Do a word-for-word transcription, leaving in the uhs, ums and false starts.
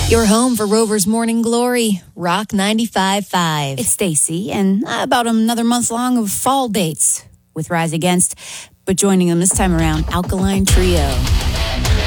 Your home for Rover's Morning Glory, Rock ninety-five point five. It's Stacy, and about another month long of fall dates with Rise Against. But joining them this time around, Alkaline Trio.